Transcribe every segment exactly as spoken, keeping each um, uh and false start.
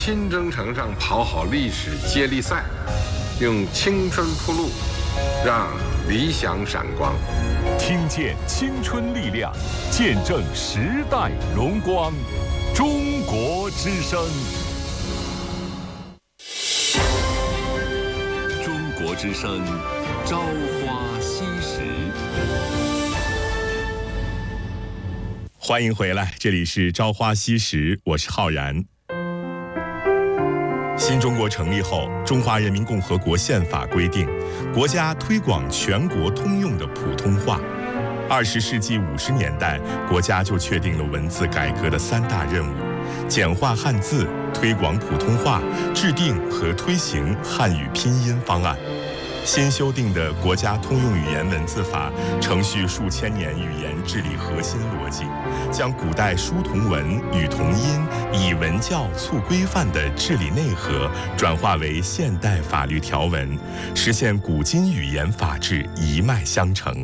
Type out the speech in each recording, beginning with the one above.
新征程上跑好历史接力赛，用青春铺路，让理想闪光。 听见青春力量，见证时代荣光。中国之声。中国之声，朝花夕拾。欢迎回来，这里是朝花夕拾，我是浩然。新中国成立后，中华人民共和国宪法规定，国家推广全国通用的普通话。二十世纪五十年代，国家就确定了文字改革的三大任务：简化汉字、推广普通话、制定和推行汉语拼音方案。新修订的国家通用语言文字法承续数千年语言治理核心逻辑，将古代书同文、语同音、以文教促规范的治理内核转化为现代法律条文，实现古今语言法治一脉相承。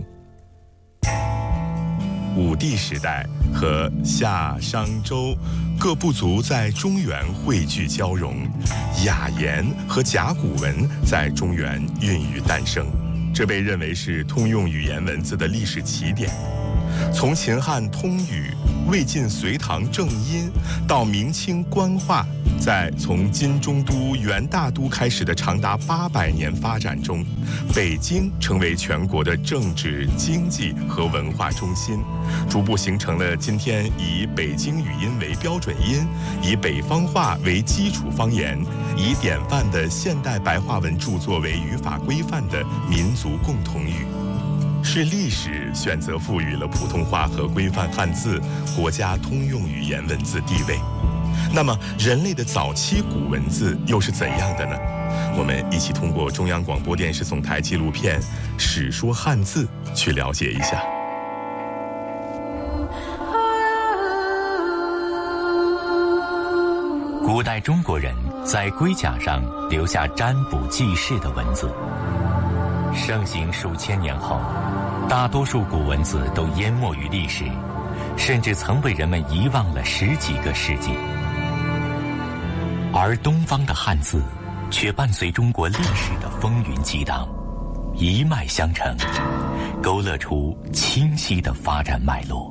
武帝时代和夏、商、周各部族在中原汇聚交融，雅言和甲骨文在中原孕育诞生，这被认为是通用语言文字的历史起点。从秦汉通语、魏晋隋唐正音到明清官话，在从金中都、元大都开始的长达八百年发展中，北京成为全国的政治、经济和文化中心，逐步形成了今天以北京语音为标准音，以北方话为基础方言，以典范的现代白话文著作为语法规范的民族共同语。是历史选择赋予了普通话和规范汉字国家通用语言文字地位。那么人类的早期古文字又是怎样的呢？我们一起通过中央广播电视总台纪录片《史说汉字》去了解一下。 古代中国人在龟甲上留下占卜记事的文字，盛行数千年后，大多数古文字都淹没于历史，甚至曾被人们遗忘了十几个世纪。而东方的汉字却伴随中国历史的风云激荡，一脉相承，勾勒出清晰的发展脉络。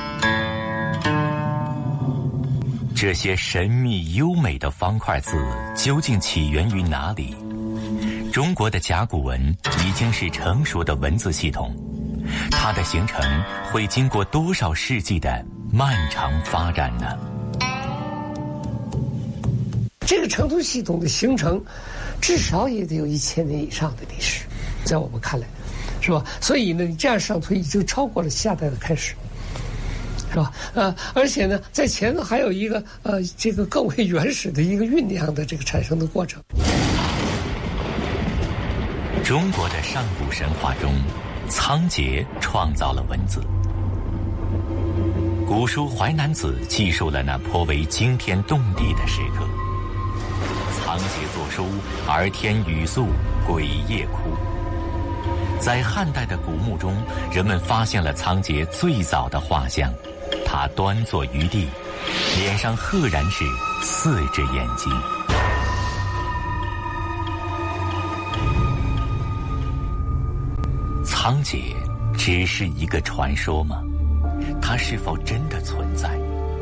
这些神秘优美的方块字究竟起源于哪里？中国的甲骨文已经是成熟的文字系统，它的形成会经过多少世纪的漫长发展呢？ 这个成图系统的形成，至少也得有一千年以上的历史，在我们看来，是吧？所以呢，你这样上推已经超过了夏代的开始，是吧？呃，而且呢，在前头还有一个呃，这个更为原始的一个酝酿的这个产生的过程。 中国的上古神话中，仓颉创造了文字。古书《淮南子》记述了那颇为惊天动地的时刻。仓颉作书，而天雨粟，鬼夜哭。在汉代的古墓中，人们发现了仓颉最早的画像，他端坐于地，脸上赫然是四只眼睛。仓颉只是一个传说吗？它是否真的存在？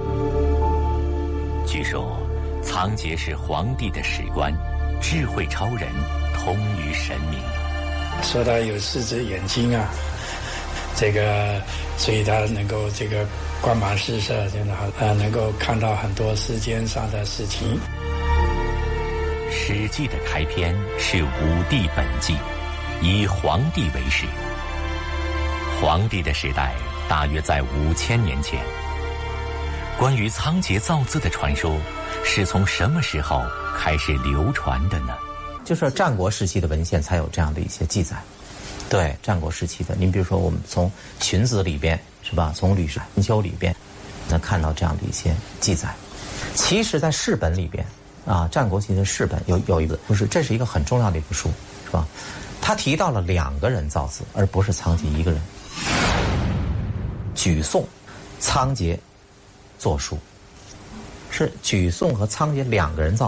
据说仓颉是皇帝的史官，智慧超人，通于神明。 说他有四只眼睛啊，这个所以他能够这个光芒四射，真的呃能够看到很多世间上的事情。 《史记》的开篇是武帝本纪，以黄帝为始。黄帝的时代大约在五千年前。关于仓颉造字的传说是从什么时候开始流传的呢？ 就是战国时期的文献才有这样的一些记载。对，战国时期的，您比如说我们从荀子里边是吧，从吕氏春秋里边能看到这样的一些记载。其实在释本里边啊，战国期的释本有有一个不是，这是一个很重要的一部书，是吧？他提到了两个人造字，而不是仓颉一个人。举宋，仓颉作书，是举宋和仓颉两个人造。